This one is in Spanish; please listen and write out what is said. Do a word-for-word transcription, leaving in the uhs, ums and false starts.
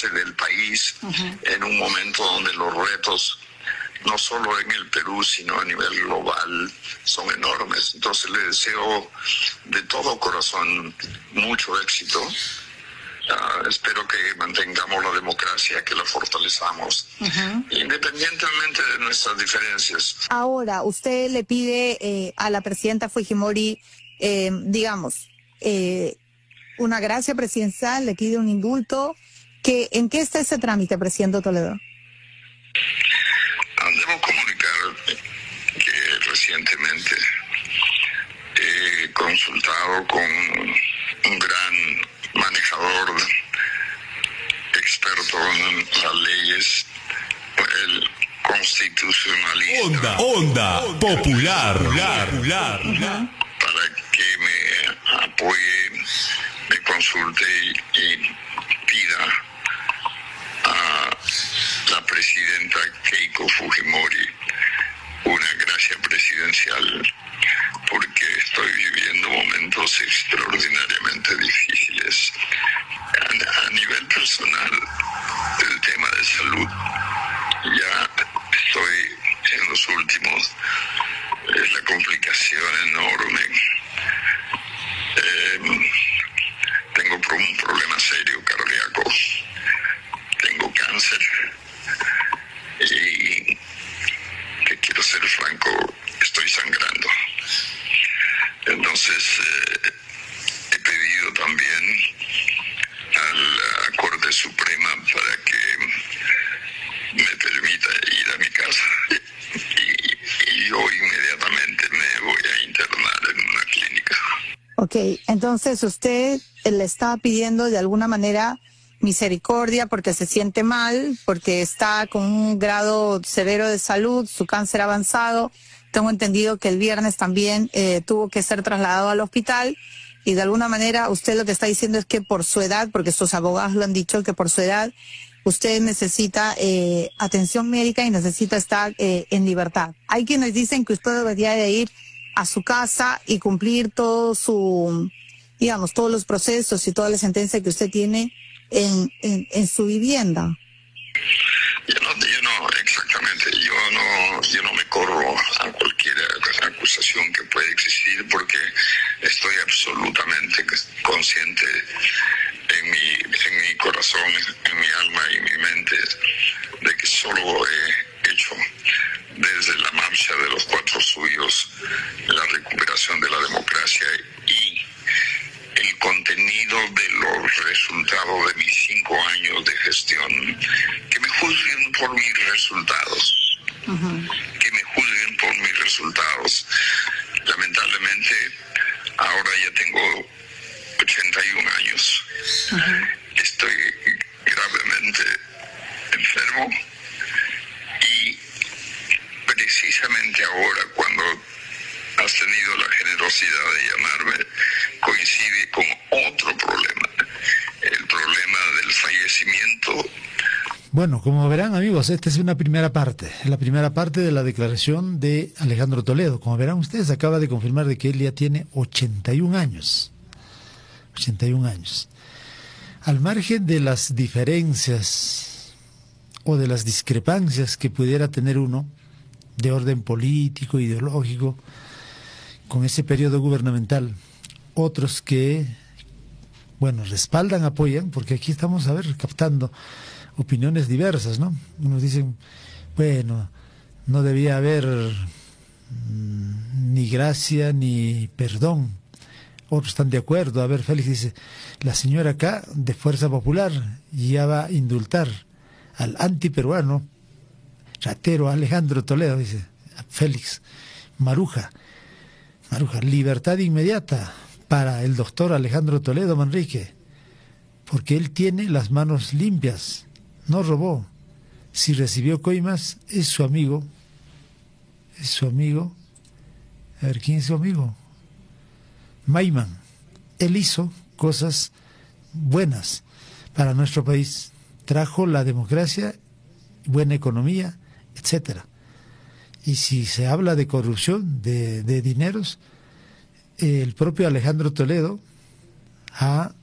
balance del país uh-huh. en un momento donde los retos, no solo en el Perú, sino a nivel global, son enormes. Entonces le deseo de todo corazón mucho éxito. Uh, espero que mantengamos la democracia, que la fortalezamos, uh-huh. independientemente de nuestras diferencias. Ahora, usted le pide eh, a la presidenta Fujimori, eh, digamos, eh, una gracia presidencial, le pide un indulto. ¿Qué, ¿En qué está ese trámite, presidente Toledo? Uh, debo comunicar que recientemente he consultado con un gran manejador, experto en las leyes, el constitucionalista. Onda, onda, onda popular, popular, popular, popular. Para que me apoye, me consulte y, y pida a la presidenta Keiko Fujimori una gracia presidencial, porque estoy viviendo momentos extraordinariamente difíciles. A, a nivel personal, el tema de salud, ya estoy en los últimos, es la complicación enorme. Eh, tengo un problema serio cardíaco, tengo cáncer y, que quiero ser franco, estoy sangrando. Entonces eh, he pedido también a la Corte Suprema para que me permita ir a mi casa y, y yo inmediatamente me voy a internar en una clínica. Ok, entonces usted le está pidiendo de alguna manera misericordia porque se siente mal, porque está con un grado severo de salud, su cáncer avanzado. Tengo entendido que el viernes también eh, tuvo que ser trasladado al hospital y de alguna manera usted lo que está diciendo es que por su edad, porque sus abogados lo han dicho, que por su edad usted necesita eh, atención médica y necesita estar eh, en libertad. Hay quienes dicen que usted debería de ir a su casa y cumplir todo su, digamos, todos los procesos y toda la sentencia que usted tiene en, en, en su vivienda. Yo no, yo no, exactamente, yo no, yo no me corro a cualquier acusación que pueda existir porque estoy absolutamente consciente en mi, en mi corazón, en mi alma y mi mente de que solo he hecho desde la marcha de los cuatro suyos la recuperación de la democracia y el contenido de los resultados de mis cinco años de gestión. Que me juzguen por mis resultados. Uh-huh. Que me juzguen por mis resultados. Lamentablemente, ahora ya tengo ochenta y un años. Uh-huh. Estoy gravemente enfermo y precisamente ahora, cuando has tenido la generosidad de llamarme, coincide con otro problema, el problema del fallecimiento. Bueno, como verán, amigos, esta es una primera parte, la primera parte de la declaración de Alejandro Toledo. Como verán ustedes, acaba de confirmar de que él ya tiene ochenta y un años. ochenta y un años. Al margen de las diferencias o de las discrepancias que pudiera tener uno de orden político, ideológico, con ese periodo gubernamental, otros que, bueno, respaldan, apoyan, porque aquí estamos, a ver, captando opiniones diversas, ¿no? Unos dicen, bueno, no debía haber mmm, ni gracia ni perdón. Otros están de acuerdo. A ver, Félix dice, la señora acá, de Fuerza Popular, ya va a indultar al antiperuano, ratero Alejandro Toledo, dice Félix. Maruja, Maruja, libertad inmediata para el doctor Alejandro Toledo Manrique, porque él tiene las manos limpias, no robó. Si recibió coimas, es su amigo, es su amigo. A ver, ¿quién es su amigo? Maiman. Él hizo cosas buenas para nuestro país, trajo la democracia, buena economía, etcétera. Y si se habla de corrupción, de, de dineros, el propio Alejandro Toledo ha